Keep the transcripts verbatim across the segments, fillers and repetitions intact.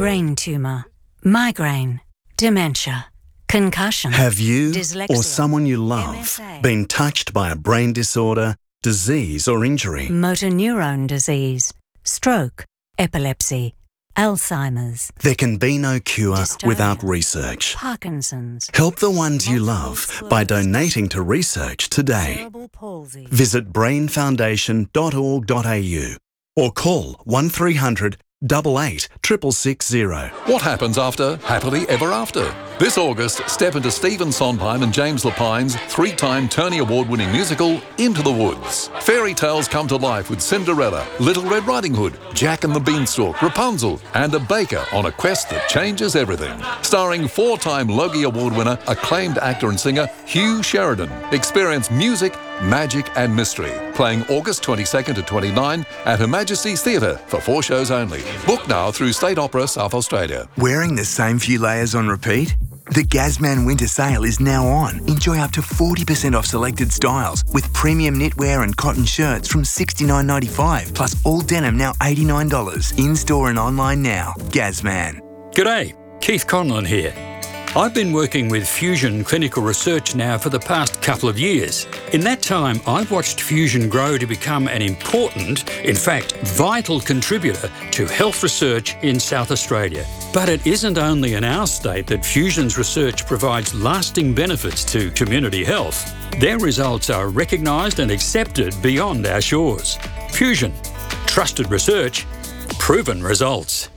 brain tumour, migraine, dementia, concussion. Have you dyslexia, or someone you M love S A, been touched by a brain disorder, disease or injury? motor neurone disease, stroke, epilepsy, Alzheimer's, There can be no cure Dystonia, without research. Parkinson's, Help the ones you multiple love by sclerosis, donating to research today. cerebral palsy. Visit brain foundation dot org dot a u or call one three hundred, eight eight, six six zero. What happens after Happily Ever After? This August, step into Stephen Sondheim and James Lapine's three-time Tony Award-winning musical, Into the Woods. Fairy tales come to life with Cinderella, Little Red Riding Hood, Jack and the Beanstalk, Rapunzel, and a baker on a quest that changes everything. Starring four-time Logie Award winner, acclaimed actor and singer Hugh Sheridan. Experience music, magic and mystery. Playing August twenty-second to twenty-ninth at Her Majesty's Theatre for four shows only. Book now through State Opera South Australia. Wearing the same few layers on repeat? The Gazman Winter Sale is now on. Enjoy up to forty percent off selected styles with premium knitwear and cotton shirts from sixty-nine ninety-five, plus all denim now eighty-nine dollars. In-store and online now. Gazman. G'day, Keith Conlon here. I've been working with Fusion Clinical Research now for the past couple of years. In that time, I've watched Fusion grow to become an important, in fact, vital contributor to health research in South Australia. But it isn't only in our state that Fusion's research provides lasting benefits to community health. Their results are recognised and accepted beyond our shores. Fusion. Trusted research. Proven results.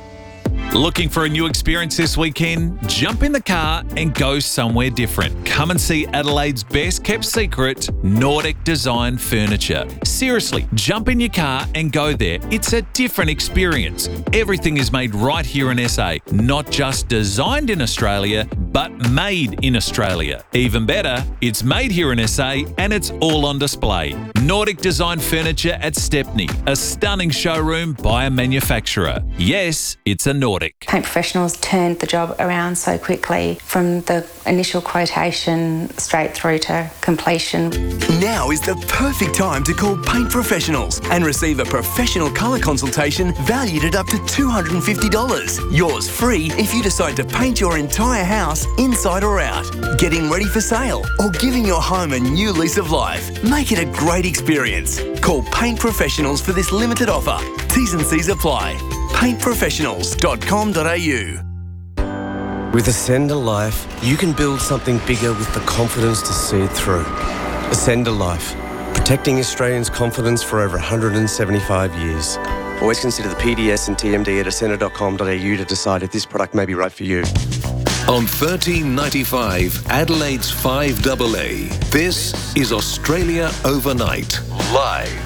Looking for a new experience this weekend? Jump in the car and go somewhere different. Come and see Adelaide's best kept secret, Nordic Design Furniture. Seriously, jump in your car and go there. It's a different experience. Everything is made right here in S A, not just designed in Australia, but made in Australia. Even better, it's made here in S A and it's all on display. Nordic Design Furniture at Stepney, a stunning showroom by a manufacturer. Yes, it's a Nordic. Paint Professionals turned the job around so quickly from the initial quotation straight through to completion. Now is the perfect time to call Paint Professionals and receive a professional colour consultation valued at up to two hundred fifty dollars. Yours free if you decide to paint your entire house inside or out, getting ready for sale, or giving your home a new lease of life. Make it a great experience. Call Paint Professionals for this limited offer. T's and C's apply. paint professionals dot com dot a u. With Ascender Life, you can build something bigger with the confidence to see it through. Ascender Life, protecting Australians' confidence for over one hundred seventy-five years. Always consider the P D S and T M D at ascender dot com dot a u to decide if this product may be right for you. On thirteen ninety-five, Adelaide's five A A, this is Australia Overnight, live.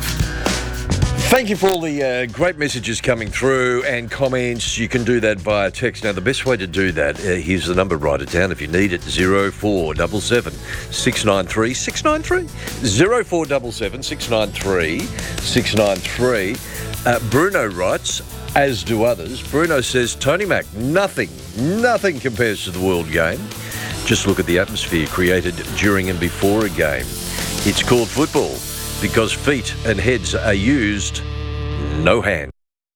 Thank you for all the uh, great messages coming through and comments. You can do that via text. Now, the best way to do that, uh, here's the number, write it down if you need it, zero four seven seven, six nine three, six nine three. zero four seven seven, six nine three, six nine three. Uh, Bruno writes, as do others. Bruno says, Tony Mac, nothing, nothing compares to the World Game. Just look at the atmosphere created during and before a game. It's called football because feet and heads are used, no hand.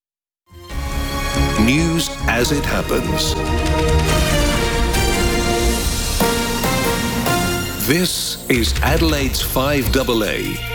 News as it happens. This is Adelaide's five A A.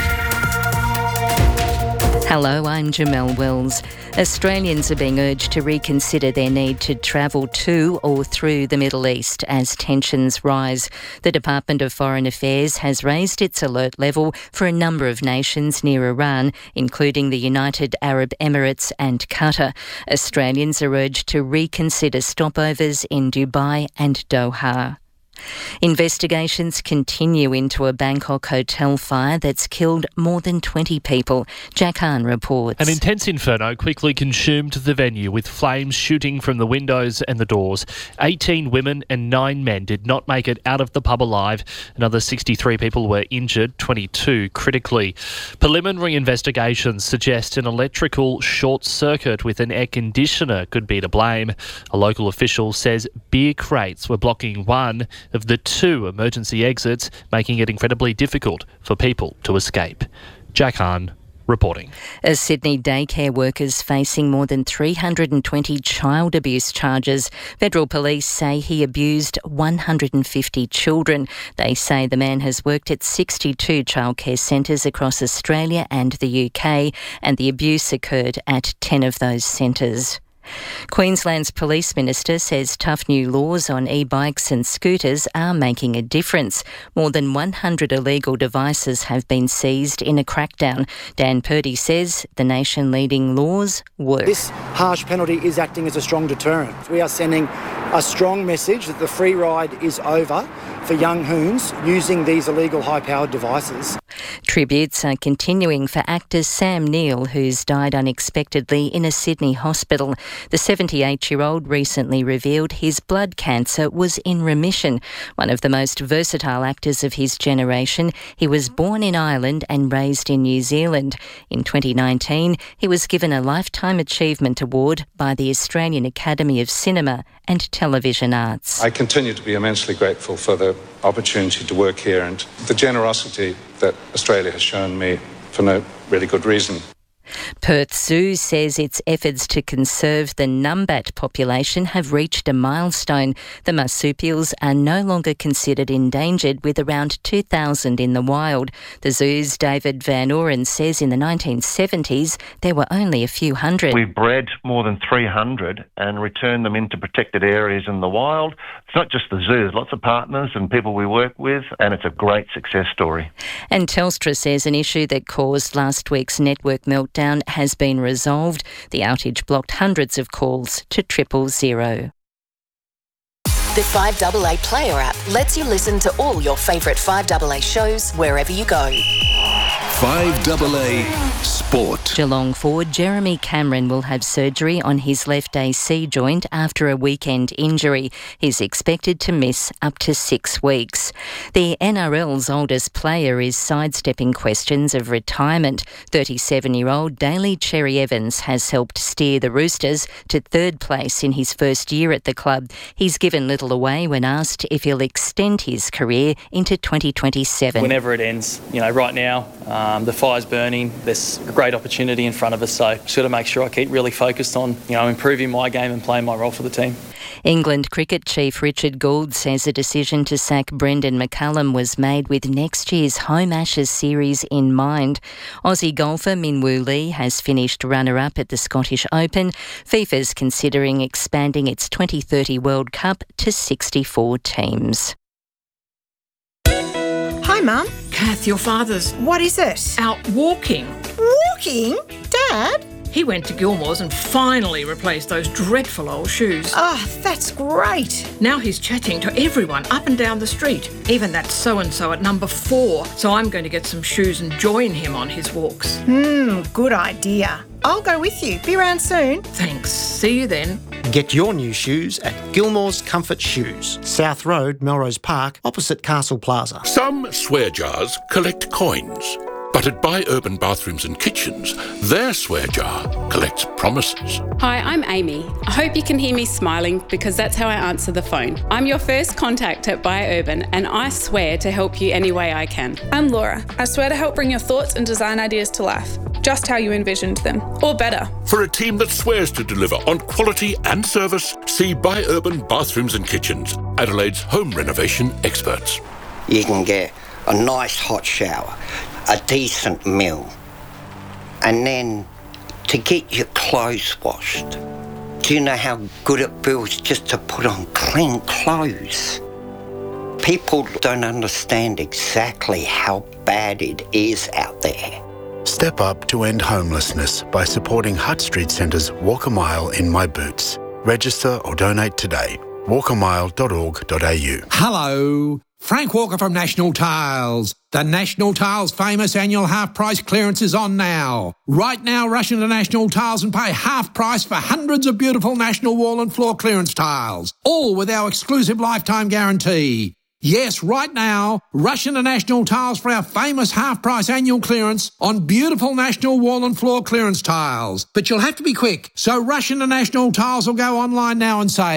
Hello, I'm Jamelle Wells. Australians are being urged to reconsider their need to travel to or through the Middle East as tensions rise. The Department of Foreign Affairs has raised its alert level for a number of nations near Iran, including the United Arab Emirates and Qatar. Australians are urged to reconsider stopovers in Dubai and Doha. Investigations continue into a Bangkok hotel fire that's killed more than twenty people. Jack Hahn reports. An intense inferno quickly consumed the venue, with flames shooting from the windows and the doors. eighteen women and nine men did not make it out of the pub alive. Another sixty-three people were injured, twenty-two critically. Preliminary investigations suggest an electrical short circuit with an air conditioner could be to blame. A local official says beer crates were blocking one of the two emergency exits, making it incredibly difficult for people to escape. Jack Hahn, reporting. A Sydney daycare worker's facing more than three hundred twenty child abuse charges. Federal police say he abused one hundred fifty children. They say the man has worked at sixty-two childcare centres across Australia and the U K, and the abuse occurred at ten of those centres. Queensland's Police Minister says tough new laws on e-bikes and scooters are making a difference. More than one hundred illegal devices have been seized in a crackdown. Dan Purdy says the nation-leading laws work. This harsh penalty is acting as a strong deterrent. We are sending a strong message that the free ride is over for young hoons using these illegal high-powered devices. Tributes are continuing for actor Sam Neill, who's died unexpectedly in a Sydney hospital. The seventy-eight-year-old recently revealed his blood cancer was in remission. One of the most versatile actors of his generation, he was born in Ireland and raised in New Zealand. In twenty nineteen, he was given a Lifetime Achievement Award by the Australian Academy of Cinema and Television Arts. I continue to be immensely grateful for the opportunity to work here and the generosity that Australia has shown me for no really good reason. Perth Zoo says its efforts to conserve the numbat population have reached a milestone. The marsupials are no longer considered endangered, with around two thousand in the wild. The zoo's David Van Oren says in the nineteen seventies there were only a few hundred. We've bred more than three hundred and returned them into protected areas in the wild. It's not just the zoo, there's lots of partners and people we work with, and it's a great success story. And Telstra says an issue that caused last week's network meltdown has been resolved. The outage blocked hundreds of calls to triple zero. The five A A Player app lets you listen to all your favourite five A A shows wherever you go. five A A Sport. Geelong forward Jeremy Cameron will have surgery on his left A C joint after a weekend injury. He's expected to miss up to six weeks. The N R L's oldest player is sidestepping questions of retirement. thirty-seven-year-old Daly Cherry Evans has helped steer the Roosters to third place in his first year at the club. He's given little away when asked if he'll extend his career into twenty twenty-seven. Whenever it ends, you know, right now um, the fire's burning. There's a great opportunity in front of us, so just got to make sure I keep really focused on, you know, improving my game and playing my role for the team. England cricket chief Richard Gould says a decision to sack Brendan McCullum was made with next year's Home Ashes series in mind. Aussie golfer Min Woo Lee has finished runner-up at the Scottish Open. FIFA's considering expanding its twenty thirty World Cup to sixty-four teams. Hi, Mum. Kath, your father's... What is it? Out walking. Walking? Dad? He went to Gilmore's and finally replaced those dreadful old shoes. Oh, that's great. Now he's chatting to everyone up and down the street, even that so-and-so at number four. So I'm going to get some shoes and join him on his walks. Hmm, good idea. I'll go with you. Be around soon. Thanks. See you then. Get your new shoes at Gilmore's Comfort Shoes, South Road, Melrose Park, opposite Castle Plaza. Some swear jars collect coins, but at Buy Urban Bathrooms and Kitchens, their swear jar collects promises. Hi, I'm Amy. I hope you can hear me smiling because that's how I answer the phone. I'm your first contact at Buy Urban, and I swear to help you any way I can. I'm Laura. I swear to help bring your thoughts and design ideas to life, just how you envisioned them, or better. For a team that swears to deliver on quality and service, see Buy Urban Bathrooms and Kitchens, Adelaide's home renovation experts. You can get a nice hot shower, a decent meal, and then to get your clothes washed. Do you know how good it feels just to put on clean clothes? People don't understand exactly how bad it is out there. Step up to end homelessness by supporting Hutt Street Centre's Walk a Mile in My Boots. Register or donate today. walk a mile dot org dot a u. Hello, Frank Walker from National Tiles. The National Tiles famous annual half-price clearance is on now. Right now, rush into National Tiles and pay half price for hundreds of beautiful National wall and floor clearance tiles, all with our exclusive lifetime guarantee. Yes, right now, rush into National Tiles for our famous half-price annual clearance on beautiful National wall and floor clearance tiles. But you'll have to be quick, so rush into National Tiles or go online now and save.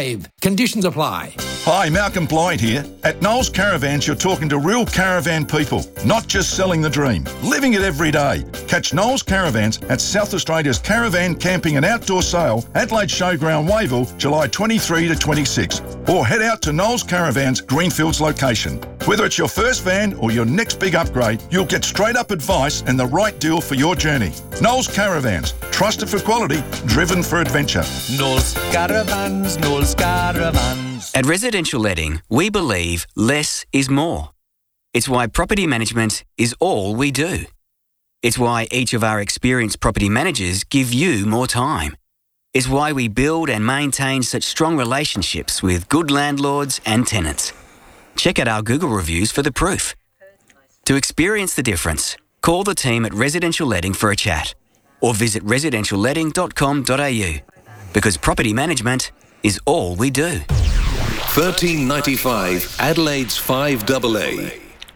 Conditions apply. Hi, Malcolm Blythe here. At Knowles Caravans, you're talking to real caravan people, not just selling the dream, living it every day. Catch Knowles Caravans at South Australia's Caravan Camping and Outdoor Sale, Adelaide Showground, Wayville, July twenty-third to twenty-sixth. Or head out to Knowles Caravans, Greenfields location. Whether it's your first van or your next big upgrade, you'll get straight up advice and the right deal for your journey. Knowles Caravans, trusted for quality, driven for adventure. Knowles Caravans, Knowles Caravans. At Residential Letting, we believe less is more. It's why property management is all we do. It's why each of our experienced property managers give you more time. It's why we build and maintain such strong relationships with good landlords and tenants. Check out our Google reviews for the proof. To experience the difference, call the team at Residential Letting for a chat or visit residential letting dot com dot a u because property management is all we do. thirteen ninety-five Adelaide's five double A.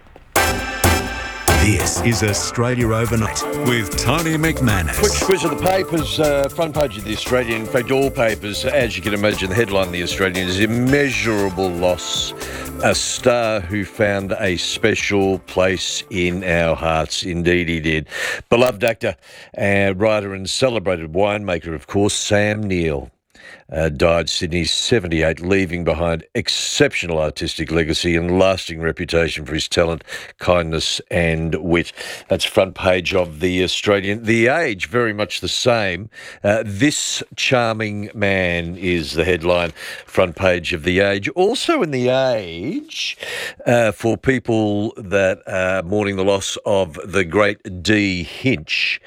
This is Australia Overnight with Tony McManus. Quick squiz of the papers, uh, front page of the Australian, in fact all papers, as you can imagine, the headline of the Australian is immeasurable loss. A star who found a special place in our hearts. Indeed he did. Beloved actor, and writer and celebrated winemaker, of course, Sam Neill. Uh, died Sydney, seventy-eight, leaving behind exceptional artistic legacy and lasting reputation for his talent, kindness and wit. That's front page of The Australian. The Age, very much the same. Uh, this charming man is the headline, front page of The Age. Also in The Age, uh, for people that are mourning the loss of the great Dee Hinch,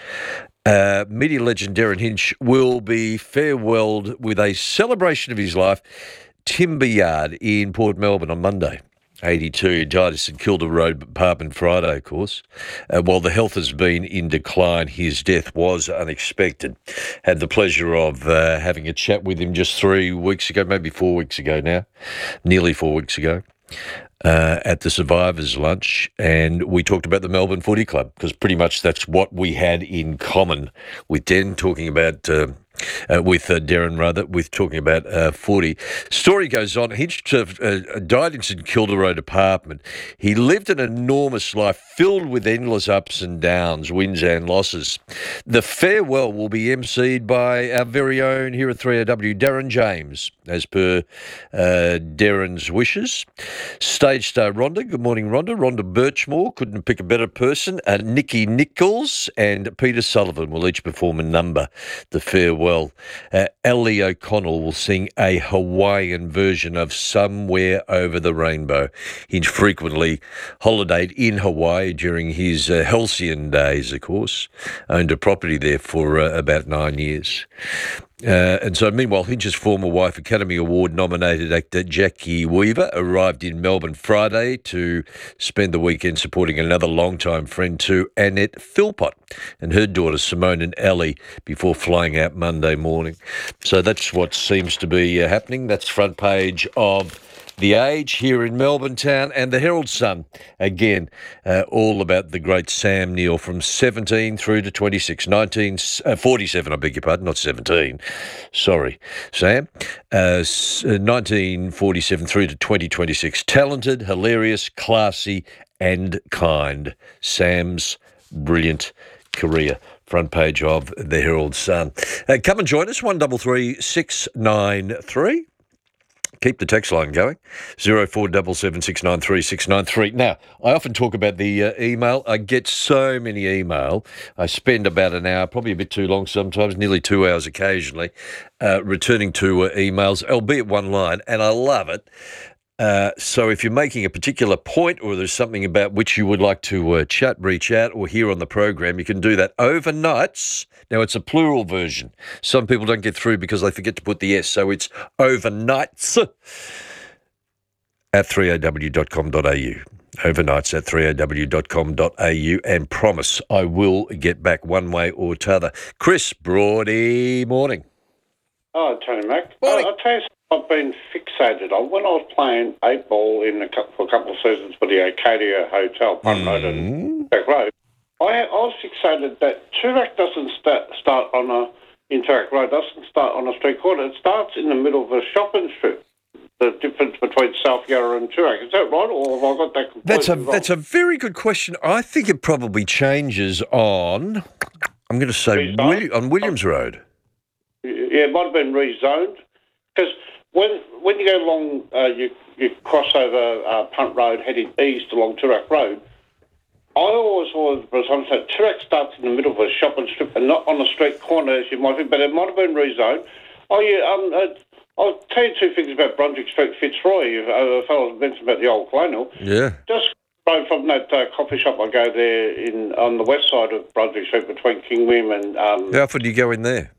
Uh, media legend Derryn Hinch will be farewelled with a celebration of his life, Timber Yard in Port Melbourne on Monday. eighty-two, he died at St Kilda Road apartment Friday, of course. Uh, while the health has been in decline, his death was unexpected. Had the pleasure of uh, having a chat with him just three weeks ago, maybe four weeks ago now, nearly four weeks ago. Uh, at the Survivors Lunch, and we talked about the Melbourne Footy Club, because pretty much that's what we had in common with Den, talking about, uh, uh, with uh, Derryn rather, with talking about uh, footy. Story goes on, Hinch uh, uh, died in St Kilda Road apartment. He lived an enormous life filled with endless ups and downs, wins and losses. The farewell will be emceed by our very own here at three A W, Darren James, as per uh, Darren's wishes. Stage star Rhonda, good morning Rhonda. Rhonda Birchmore, couldn't pick a better person. Uh, Nikki Nichols and Peter Sullivan will each perform a number, the farewell. Uh, Ellie O'Connell will sing a Hawaiian version of Somewhere Over the Rainbow. He frequently holidayed in Hawaii during his uh, halcyon days, of course. Owned a property there for uh, about nine years. Uh, and so, meanwhile, Hinch's former wife, Academy Award-nominated actor Jackie Weaver, arrived in Melbourne Friday to spend the weekend supporting another longtime friend too, Annette Philpott, and her daughter Simone and Ellie, before flying out Monday morning. So that's what seems to be uh, happening. That's front page of The Age here in Melbourne town, and the Herald Sun, again, uh, all about the great Sam Neill from seventeen through to twenty-six, nineteen forty-seven, I beg your pardon, not seventeen, sorry, Sam, uh, nineteen forty-seven through to twenty twenty-six. Talented, hilarious, classy and kind. Sam's brilliant career. Front page of the Herald Sun. Uh, come and join us, one three three six nine three. Keep the text line going, zero four seven seven six nine three six nine three. Now, I often talk about the uh, email. I get so many email. I spend about an hour, probably a bit too long sometimes, nearly two hours occasionally, uh, returning to uh, emails, albeit one line, and I love it. Uh, so if you're making a particular point or there's something about which you would like to uh, chat, reach out, or hear on the program, you can do that overnights. Now, it's a plural version. Some people don't get through because they forget to put the S, so it's overnights at three a w dot com dot a u. Overnights at three a w dot com dot a u, and promise I will get back one way or t'other. Chris Broady, morning. Oh, Tony Mac. Morning. I'll tell you something I've been fixated on. When I was playing eight ball in a couple, for a couple of seasons for the Arcadia Hotel, Front Road and Back Road, I, I was fixated that Toorak doesn't start, start on a, in Toorak Road, doesn't start on a street corner. It starts in the middle of a shopping strip. the difference between South Yarra and Toorak. Is that right, or have I got that completely That's a wrong? that's a very good question. I think it probably changes on. I'm going to say Willi- on Williams Road. Yeah, it might have been rezoned because when when you go along, uh, you you cross over uh, Punt Road heading east along Toorak Road. I always was presumption that Toorak starts in the middle of a shopping strip and not on a street corner, as you might think, but it might have been rezoned. Oh yeah, um, uh, I'll tell you two things about Brunswick Street, Fitzroy. Uh, a fellow mentioned about the old colonial. Yeah. Just from that uh, coffee shop, I go there in on the west side of Brunswick Street between King William and. Um, How often do you go in there?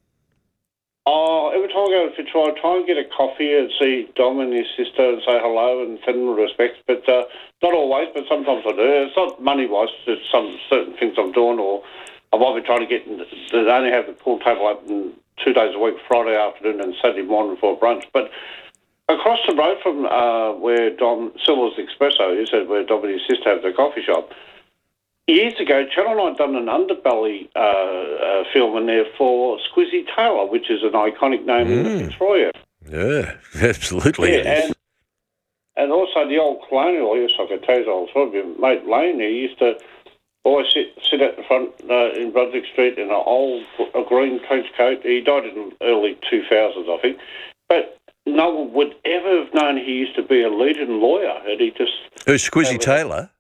Oh, every time I go to Fitzroy, I try and get a coffee and see Dom and his sister and say hello and send them respects, but uh, not always, but sometimes I do. It's not money-wise, it's some certain things I'm doing, or I might be trying to get, they only have the pool table open two days a week, Friday afternoon and Saturday morning for brunch. But across the road from uh, where Dom, Silver's Espresso is, where Dom and his sister have their coffee shop, years ago, Channel nine done an underbelly uh, uh, film in there for Squizzy Taylor, which is an iconic name mm. in the Fitzroy. Yeah, absolutely. Yeah, and, and also the old colonial, yes, I could tell you, old sort of mate Lane, he used to always sit sit at the front uh, in Brunswick Street in an old a green trench coat. He died in the early two thousands, I think. But no one would ever have known he used to be a leading lawyer. And he just Who's Squizzy uh, Taylor?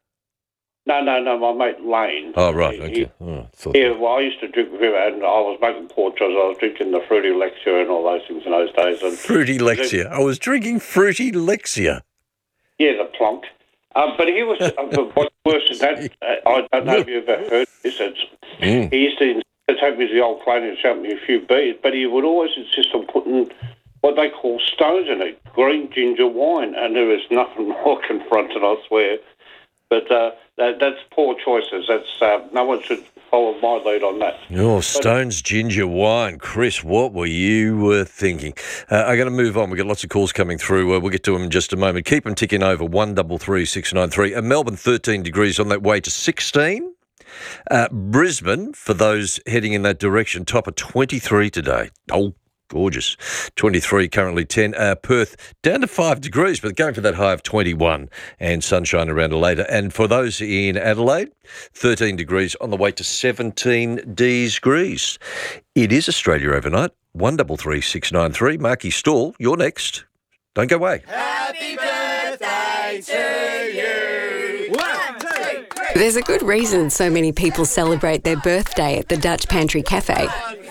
No, no, no, my mate Lane. Oh, right, he, okay. He, oh, thought yeah, well, I used to drink with him, and I was making portraits. I was drinking the Fruity Lexia and all those things in those days. And Fruity Lexia. I was drinking Fruity Lexia. Yeah, the plonk. Um, but he was, uh, what's worse than that, uh, I don't know if you've ever heard this, it's, mm. he used to take me to the old colonial and show me a few beers, but he would always insist on putting what they call stones in it, green ginger wine, and there is nothing more confronting, I swear. But uh, that, that's poor choices. That's uh, no one should follow my lead on that. Oh, Stone's ginger wine. Chris, what were you uh, thinking? Uh, I'm going to move on. We've got lots of calls coming through. Uh, we'll get to them in just a moment. Keep them ticking over, one double three six nine three. Uh, Melbourne, thirteen degrees on that way to sixteen. Uh, Brisbane, for those heading in that direction, top of twenty-three today. Oh, gorgeous. twenty-three, currently ten. Uh, Perth, down to five degrees, but going for that high of twenty-one and sunshine around later. And for those in Adelaide, thirteen degrees on the way to seventeen degrees. It is Australia Overnight, one double three six nine three. Marky Stall, you're next. Don't go away. Happy birthday to you. One, two, three. There's a good reason so many people celebrate their birthday at the Dutch Pantry Cafe.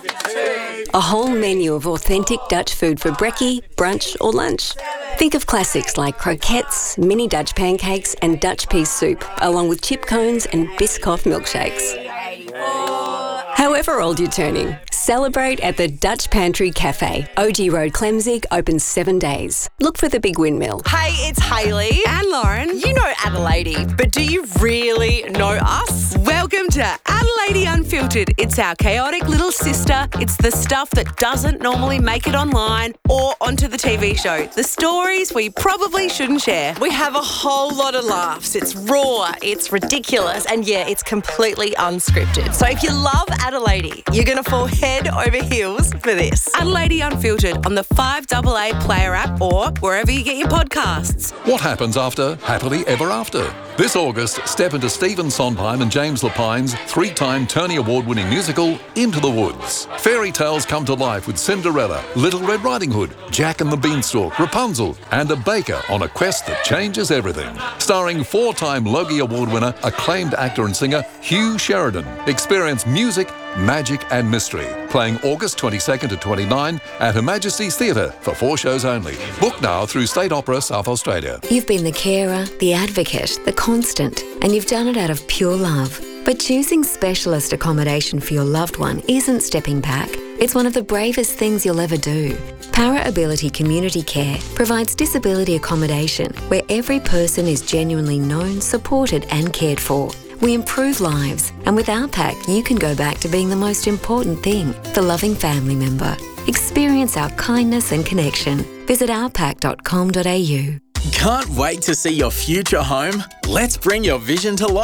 A whole menu of authentic Dutch food for brekkie, brunch or lunch. Think of classics like croquettes, mini Dutch pancakes and Dutch pea soup, along with chip cones and Biscoff milkshakes. However old you're turning, celebrate at the Dutch Pantry Cafe. O G Road, Clemzig, open seven days. Look for the big windmill. Hey, it's Hayley and Lauren. You know Adelaide, but do you really know us? Welcome to Adelaide Unfiltered. It's our chaotic little sister. It's the stuff that doesn't normally make it online or onto the T V show. The stories we probably shouldn't share. We have a whole lot of laughs. It's raw, it's ridiculous, and yeah, it's completely unscripted. So if you love Adelaide, you're going to fall head over heels for this. Adelaide Unfiltered on the five double A Player app or wherever you get your podcasts. What happens after Happily Ever After? This August, step into Stephen Sondheim and James Lapine's three-time Tony Award-winning musical, Into the Woods. Fairy tales come to life with Cinderella, Little Red Riding Hood, Jack and the Beanstalk, Rapunzel, and a baker on a quest that changes everything. Starring four-time Logie Award winner, acclaimed actor and singer Hugh Sheridan. Experience music, magic and mystery. Playing August twenty-second to twenty-ninth at Her Majesty's Theatre for four shows only. Book now through State Opera South Australia. You've been the carer, the advocate, the constant, and you've done it out of pure love. But choosing specialist accommodation for your loved one isn't stepping back. It's one of the bravest things you'll ever do. Para Ability Community Care provides disability accommodation where every person is genuinely known, supported and cared for. We improve lives, and with our pack, you can go back to being the most important thing, the loving family member. Experience our kindness and connection. Visit our pack dot com dot a u. Can't wait to see your future home? Let's bring your vision to life.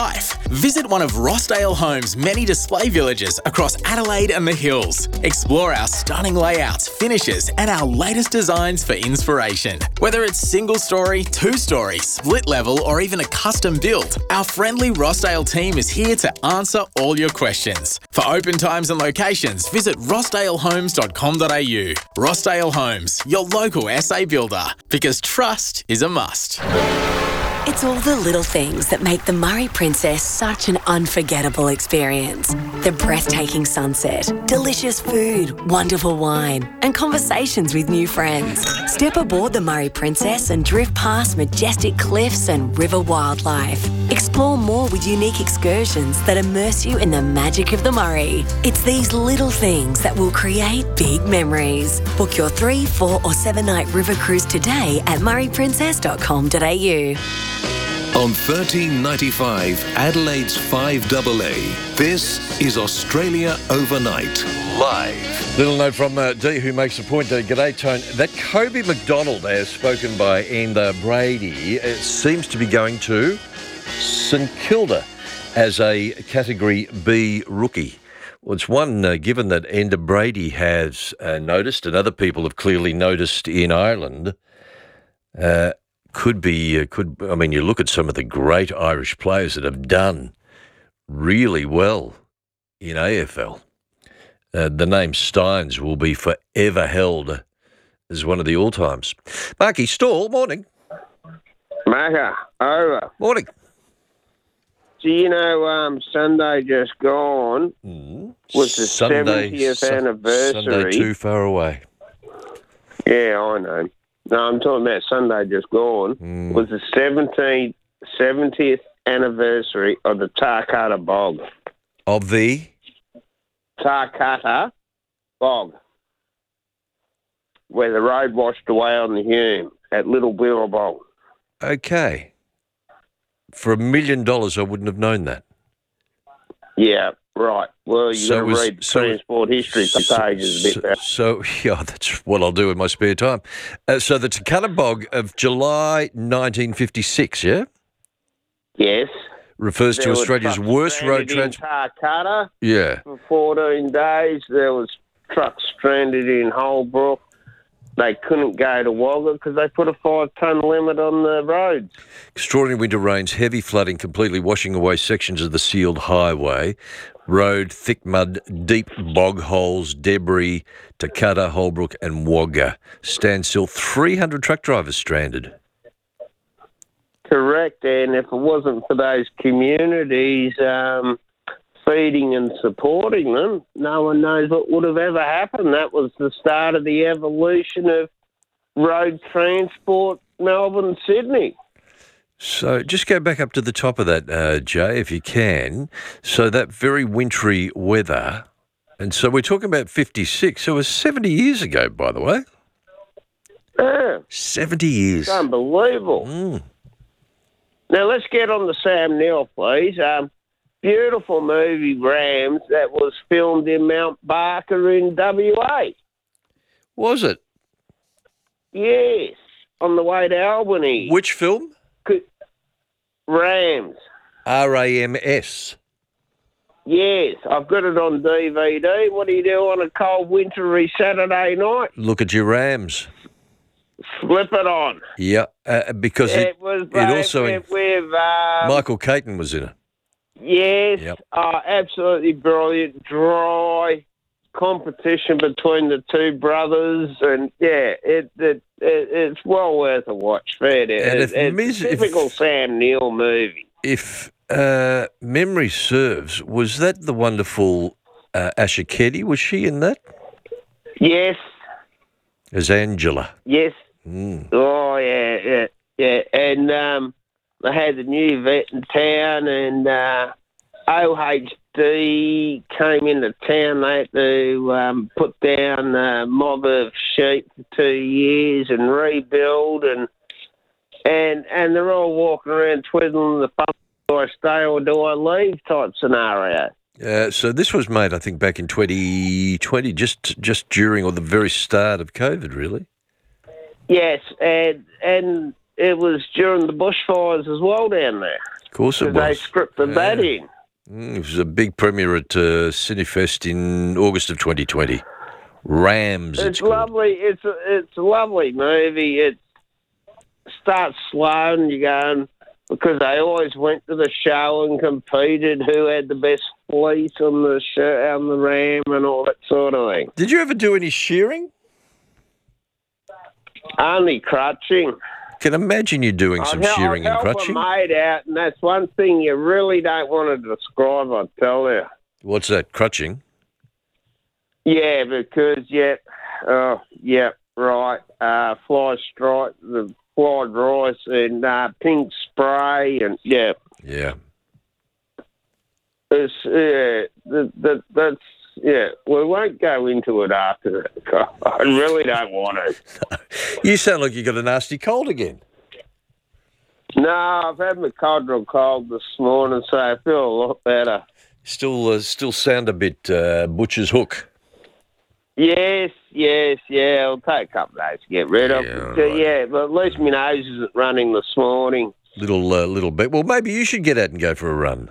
Visit one of Rossdale Homes' many display villages across Adelaide and the Hills. Explore our stunning layouts, finishes, and our latest designs for inspiration. Whether it's single story, two story, split level, or even a custom build, our friendly Rossdale team is here to answer all your questions. For open times and locations, visit rossdale homes dot com dot a u. Rossdale Homes, your local S A builder, because trust is a must. It's all the little things that make the Murray Princess such an unforgettable experience. The breathtaking sunset, delicious food, wonderful wine, and conversations with new friends. Step aboard the Murray Princess and drift past majestic cliffs and river wildlife. Explore more with unique excursions that immerse you in the magic of the Murray. It's these little things that will create big memories. Book your three, four, or seven night river cruise today at murray princess dot com dot a u. On thirteen ninety-five, Adelaide's five A A, this is Australia Overnight, live. Little note from uh, D, who makes the point, uh, g'day, Tone, that Kobe McDonald, as spoken by Enda Brady, uh, seems to be going to St Kilda as a Category B rookie. Well, it's one, uh, given that Enda Brady has uh, noticed, and other people have clearly noticed in Ireland, uh, could be, uh, could I mean, you look at some of the great Irish players that have done really well in A F L. Uh, the name Steins will be forever held as one of the all-times. Marky Stall, morning. Macca, over. Morning. Do you know um, Sunday just gone mm. was the Sunday, seventieth su- anniversary. Sunday too far away. Yeah, I know. No, I'm talking about Sunday just gone. Mm. Was the seventeenth, seventieth anniversary of the Tarcutta Bog. Of the? Tarcutta Bog. Where the road washed away on the Hume at Little Billabong. Okay. For a million dollars, I wouldn't have known that. Yeah, right. Well, you've So got to was- read so- transport history so- pages a bit better. So, yeah, that's what I'll do in my spare time. Uh, so the Takata Bog of July nineteen fifty-six, yeah? Yes. Refers There to were Australia's trucks worst road stranded transport. in Tarcutta Yeah. for fourteen days. There was trucks stranded in Holbrook. They couldn't go to Wagga because they put a five-tonne limit on the roads. Extraordinary winter rains, heavy flooding, completely washing away sections of the sealed highway. Road, thick mud, deep bog holes, debris, Takata, Holbrook and Wagga. Standstill, three hundred truck drivers stranded. Correct, and if it wasn't for those communities um, feeding and supporting them, no one knows what would have ever happened. That was the start of the evolution of road transport, Melbourne, Sydney. So just go back up to the top of that, uh, Jay, if you can. So that very wintry weather, and so we're talking about fifty-six, so it was seventy years ago, by the way. Yeah. seventy years. It's unbelievable. Mm. Now, let's get on to Sam Neill, please. Um, beautiful movie, Rams, that was filmed in Mount Barker in W A. Was it? Yes, on the way to Albany. Which film? Rams. R A M S. Yes, I've got it on D V D. What do you do on a cold, wintry Saturday night? Look at your Rams. Flip it on. Yeah, uh, because it, it was it also... with, with um, Michael Caton was in it. Yes, Yep. uh, absolutely brilliant. Dry competition between the two brothers, and yeah, it, it, it it's well worth a watch. Fair to And it, if it's Miz- a typical if- Sam Neill movie. If uh, memory serves, was that the wonderful uh, Asha Keddy? Was she in that? Yes, As Angela. yes. Mm. Oh yeah, yeah, yeah. And um, they had the new vet in town, and uh, O H D came into town. They had to um, put down a mob of sheep for two years and rebuild, and and and they're all walking around twiddling the thumb. Do I stay or do I leave? Type scenario. Uh, so this was made, I think, back in twenty twenty, just just during or the very start of COVID, really. Yes, and and it was during the bushfires as well down there. Of course it was. They scripted Yeah. that in. Mm, it was a big premiere at uh, Cinefest in August of twenty twenty. Rams, it's, It's called. lovely. It's a, it's a lovely movie. It starts slow and you're going, because they always went to the show and competed who had the best fleece on the shirt, on the ram and all that sort of thing. Did you ever do any shearing? Only crutching. Can imagine you doing some I'd help- shearing and I'd help crutching. a mate out, and that's one thing you really don't want to describe, I tell you. What's that, crutching? Yeah, because, yeah, oh, yeah, right, uh, fly stripe, the fly rice and uh, pink spray, and, yeah. Yeah. It's, yeah, that, that, that's, yeah, we won't go into it after that. I really don't want to. You sound like you got a nasty cold again. No, I've had my Codral cold this morning, so I feel a lot better. Still, uh, still sound a bit uh, butcher's hook. Yes, yes, yeah. It'll take a couple of days to get rid of. Yeah, But, uh, yeah, but at least my nose isn't running this morning. Little, uh, little bit. Well, maybe you should get out and go for a run.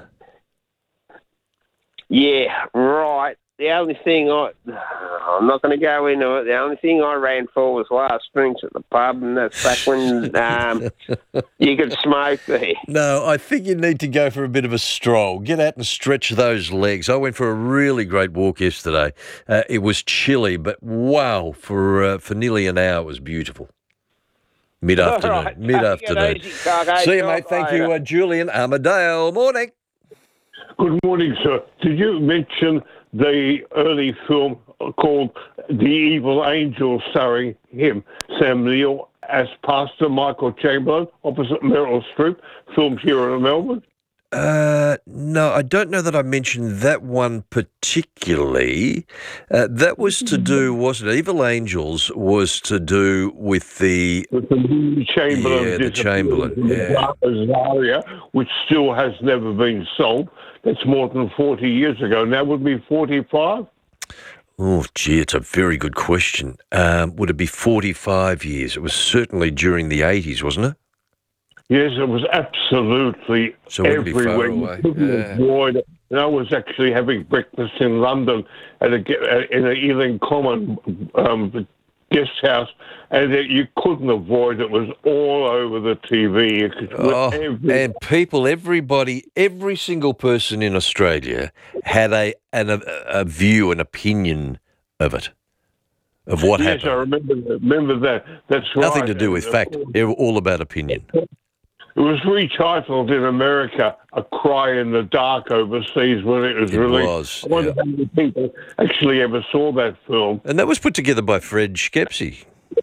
Yeah, right. The only thing I, I'm not going to go into it. The only thing I ran for was last drinks at the pub, and that's back when um, you could smoke there. No, I think you need to go for a bit of a stroll. Get out and stretch those legs. I went for a really great walk yesterday. Uh, it was chilly, but wow, for uh, for nearly an hour it was beautiful. Mid-afternoon. All right, Mid-afternoon. take it easy, Coco. See you, Talk mate. Thank later. you, uh, Julian Armadale. Morning. Good morning, sir. Did you mention the early film called The Evil Angel, starring him, Sam Neill, as Pastor Michael Chamberlain, opposite Meryl Streep, filmed here in Melbourne? Uh, no, I don't know that I mentioned that one particularly. Uh, that was to do, wasn't it? Evil Angels was to do with the... With the Chamberlain. Yeah, the Chamberlain, yeah. Zaria, which still has never been solved. That's more than forty years ago. Now would be forty-five? Oh, gee, it's a very good question. Um, would it be forty-five years? It was certainly during the eighties, wasn't it? Yes, it was absolutely So it wouldn't be far everywhere. away. You couldn't Yeah. avoid it. And I was actually having breakfast in London at a, ge- in a Ealing Common um, guest house, and it, you couldn't avoid it. It was all over the T V. You could- Oh, every- and people, everybody, every single person in Australia had a an, a, a view, an opinion of it, of what yes, happened. I remember that. Remember that. That's right. Nothing to do with fact, all about opinion. It was retitled in America "A Cry in the Dark" overseas when it was It released. was, I wonder how many people actually ever saw that film. And that was put together by Fred Schepsy.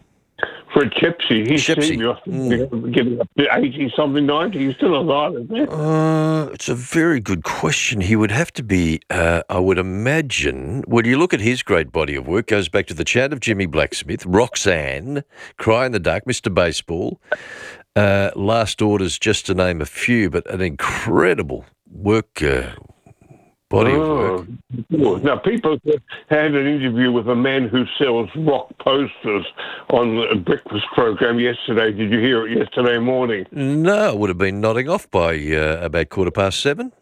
Fred Schepsy, he's Schepsy. mm. getting up to eighty something, ninety. He's still alive, isn't he? Uh, it's a very good question. He would have to be, uh, I would imagine, when you look at his great body of work, goes back to The Chant of Jimmy Blacksmith, Roxanne, Cry in the Dark, Mister Baseball, uh, Last Orders, just to name a few, but an incredible work, uh, body of work. Oh, now, people had an interview with a man who sells rock posters on the breakfast program yesterday. Did you hear it yesterday morning? No, it would have been nodding off by uh, about quarter past seven.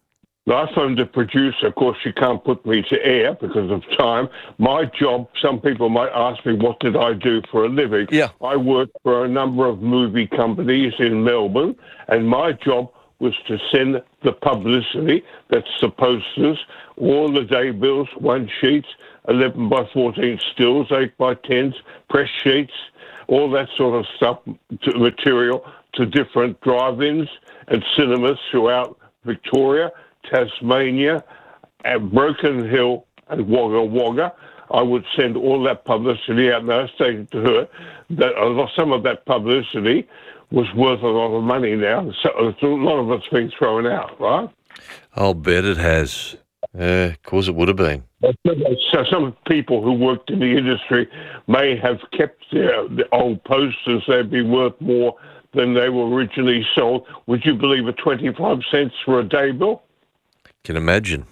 I phoned the producer. Of course, she can't put me to air because of time. My job, some people might ask me, what did I do for a living? Yeah. I worked for a number of movie companies in Melbourne, and my job was to send the publicity, that's the posters, all the day bills, one sheets, eleven by fourteen stills, eight by tens, press sheets, all that sort of stuff, to material, to different drive-ins and cinemas throughout Victoria, Tasmania, and Broken Hill and Wagga Wagga. I would send all that publicity out, and I stated to her that a lot, some of that publicity was worth a lot of money now. So a lot of it's been thrown out, right? I'll bet it has. Yeah, of course it would have been. So some people who worked in the industry may have kept their the old posters. They'd be worth more than they were originally sold. Would you believe it, twenty-five cents for a day bill? Can imagine.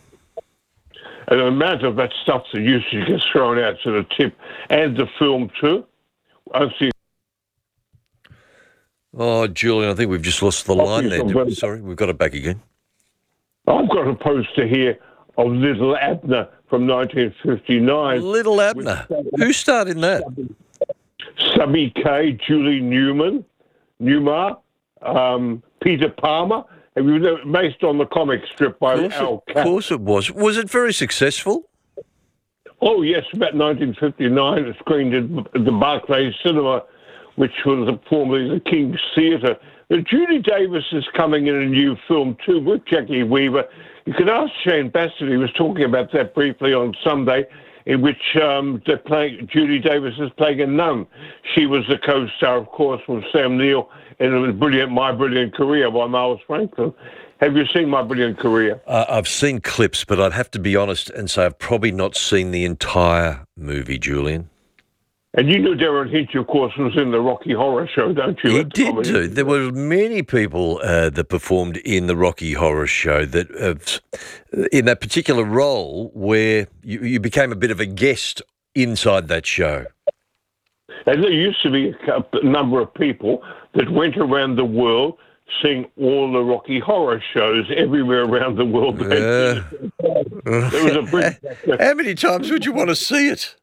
And the amount of that stuff that usually gets thrown out to the tip, and the film too. I've seen. Oh, Julian, I think we've just lost the line there. Did- Sorry, we've got it back again. I've got a poster here of Little Abner from nineteen fifty-nine. Little Abner. Who starred in that? Subby Kay, Julie Newman, Newmar, um, Peter Palmer. It was based on the comic strip by Of Al course, it, of course it was. Was it very successful? Oh, yes, about nineteen fifty-nine. It screened at the Barclays Cinema, which was formerly the King's Theatre. But Judy Davis is coming in a new film too with Jackie Weaver. You could ask Shane Bassett. He was talking about that briefly on Sunday, in which um, they're playing, Judy Davis is playing a nun. She was the co-star, of course, with Sam Neill in a brilliant My Brilliant Career by Miles Franklin. Have you seen My Brilliant Career? Uh, I've seen clips, but I'd have to be honest and say I've probably not seen the entire movie, Julian. And you know Darren Hinch, of course, was in the Rocky Horror Show, don't you? He did too. There were many people uh, that performed in the Rocky Horror Show that, uh, in that particular role, where you, you became a bit of a guest inside that show. And there used to be a number of people that went around the world seeing all the Rocky Horror shows everywhere around the world. Uh, there was a British actor. How many times would you want to see it?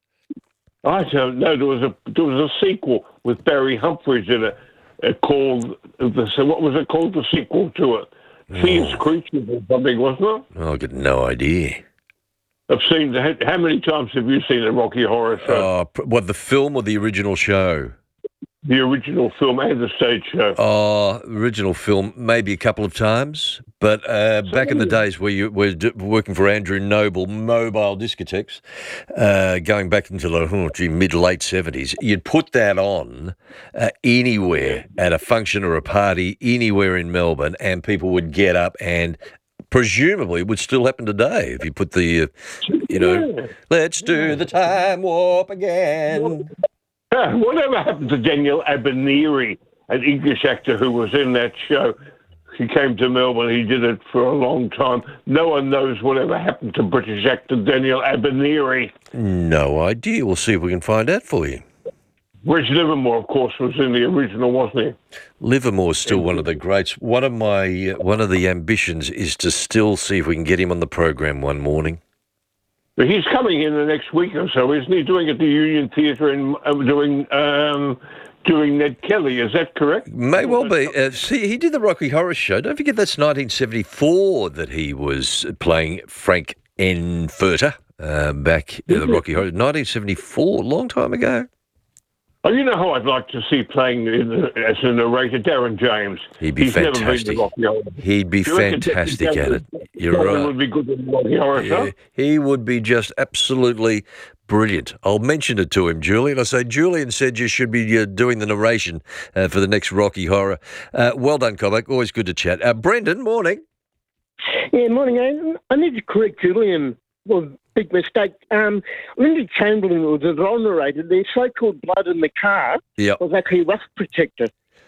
I don't know. There was a there was a sequel with Barry Humphries in it uh, called the so what was it called? The sequel to it, Fierce Creatures or something, wasn't it? Oh, I've got no idea. I've seen. How many times have you seen the Rocky Horror Show? Oh, what, the film or the original show? The original film and the stage show. Oh, original film, maybe a couple of times. But uh, back in the days where you were d- working for Andrew Noble, Mobile Discotheques, uh, going back into the oh, gee, mid-late seventies, you'd put that on uh, anywhere at a function or a party, anywhere in Melbourne, and people would get up and presumably it would still happen today if you put the, uh, you know, let's do the time warp again. Uh, whatever happened to Daniel Abineri, an English actor who was in that show? He came to Melbourne. He did it for a long time. No one knows whatever happened to British actor Daniel Abineri. No idea. We'll see if we can find out for you. Reg Livermore, of course, was in the original, wasn't he? Livermore's still one of the greats. One of my uh, one of the ambitions is to still see if we can get him on the program one morning. But he's coming in the next week or so, isn't he? Doing at the Union Theatre and uh, doing um, doing Ned Kelly. Is that correct? May well be. Uh, see, he did the Rocky Horror Show. Don't forget that's nineteen seventy-four that he was playing Frank Enfurter uh, back in the Rocky Horror. nineteen seventy-four, long time ago. Oh, you know how I'd like to see playing in the, as a narrator, Darren James. He'd be He's fantastic. Never been to Rocky Horror. He'd be You reckon fantastic Darren at it. You're Darren right. would be good in the Rocky Horror Show? Yeah, he would be just absolutely brilliant. I'll mention it to him, Julian. I say, Julian said you should be uh, doing the narration uh, for the next Rocky Horror. Uh, well done, Comac. Always good to chat. Uh, Brendan, morning. Yeah, morning, Ian. I need to correct Julian. Well, big mistake. Um, Linda Chamberlain was the role narrator. The so-called blood in the car Yep. was actually rust protector.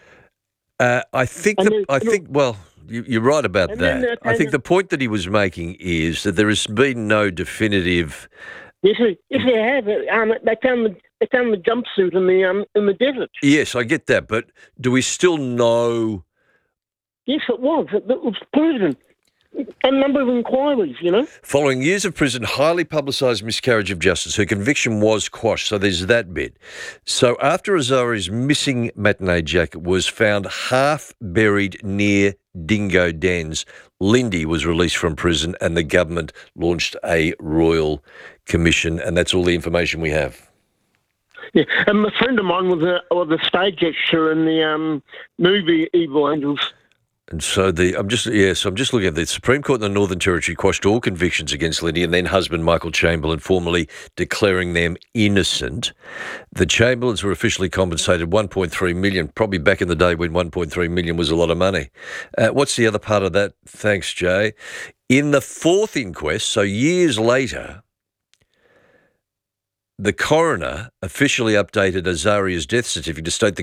Uh, I think. And The, then- I think. Well, you, you're right about And that. then, uh, I think and- the point that he was making is that there has been no definitive. Yes, they- yes, they have. Um, they found the they found the jumpsuit in the um in the desert. Yes, I get that, but do we still know? Yes, it was. It, it was proven. A number of inquiries, you know. Following years of prison, highly publicised miscarriage of justice, her conviction was quashed. So there's that bit. So after Azari's missing matinee jacket was found half buried near Dingo Dens, Lindy was released from prison and the government launched a royal commission. And that's all the information we have. Yeah, and a friend of mine was a was a stage extra in the um movie Evil Angels. And so the I'm just yes, I'm just looking at the Supreme Court in the Northern Territory quashed all convictions against Lindy and then husband Michael Chamberlain, formally declaring them innocent. The Chamberlains were officially compensated one point three million dollars, probably back in the day when one point three million dollars was a lot of money. Uh, what's the other part of that? Thanks, Jay. In the fourth inquest, so years later, the coroner officially updated Azaria's death certificate to state the